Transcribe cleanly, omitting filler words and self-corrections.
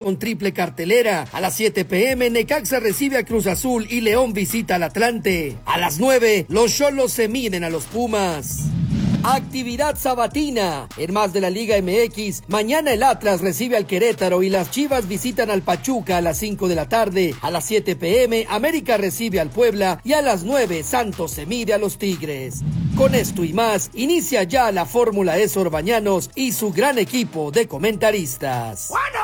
con triple cartelera. A las 7 p.m. Necaxa recibe a Cruz Azul y León visita al Atlante. A las 9, los Xolos se miden a los Pumas. Actividad sabatina. En más de la Liga MX, mañana el Atlas recibe al Querétaro y las Chivas visitan al Pachuca a las 5 de la tarde. A las 7 p.m, América recibe al Puebla y a las 9, Santos se mide a los Tigres. Con esto y más, inicia ya la Fórmula E Sor Bañanos y su gran equipo de comentaristas.